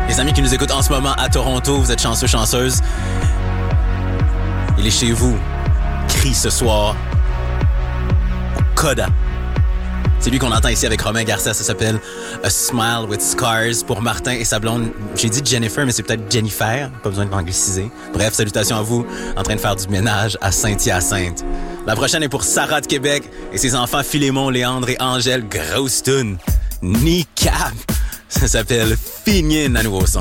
Les amis qui nous écoutent en ce moment à Toronto, vous êtes chanceux, chanceuses. Il est chez vous. Crie ce soir. Au Coda. C'est lui qu'on entend ici avec Romain Garcia. Ça s'appelle A Smile with Scars pour Martin et sa blonde. J'ai dit Jennifer, mais c'est peut-être Jennifer. Pas besoin de l'angliciser. Bref, salutations à vous en train de faire du ménage à Saint-Hyacinthe. La prochaine est pour Sarah de Québec et ses enfants Philémon, Léandre et Angèle. Grosse toune. Ni cap. Ça s'appelle Finine à nouveau son.